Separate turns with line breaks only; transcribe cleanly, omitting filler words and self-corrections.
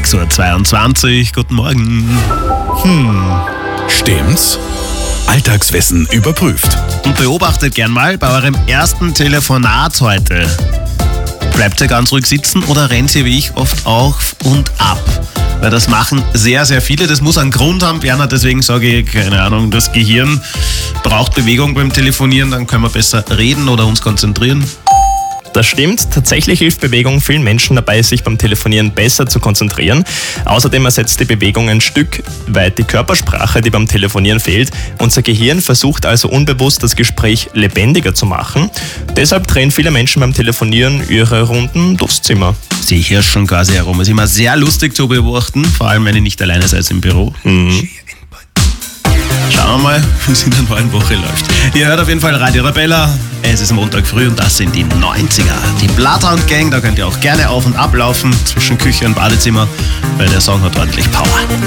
6:22 Uhr. Guten Morgen.
Stimmt's? Alltagswissen überprüft.
Und beobachtet gern mal bei eurem ersten Telefonat heute. Bleibt ihr ganz ruhig sitzen oder rennt ihr wie ich oft auf und ab? Weil das machen sehr, sehr viele. Das muss einen Grund haben, Bernhard, deswegen sage ich, keine Ahnung, das Gehirn braucht Bewegung beim Telefonieren, dann können wir besser reden oder uns konzentrieren.
Das stimmt. Tatsächlich hilft Bewegung vielen Menschen dabei, sich beim Telefonieren besser zu konzentrieren. Außerdem ersetzt die Bewegung ein Stück weit die Körpersprache, die beim Telefonieren fehlt. Unser Gehirn versucht also unbewusst, das Gespräch lebendiger zu machen. Deshalb drehen viele Menschen beim Telefonieren ihre Runden durchs Zimmer.
Sie hirschen quasi herum. Ist immer sehr lustig zu beobachten, vor allem wenn ihr nicht alleine seid im Büro. Schauen wir mal, wie es in der neuen Woche läuft. Ihr hört auf jeden Fall Radio Arabella. Es ist Montag früh und das sind die 90er. Die Bloodhound Gang, da könnt ihr auch gerne auf und ablaufen zwischen Küche und Badezimmer, weil der Song hat ordentlich Power.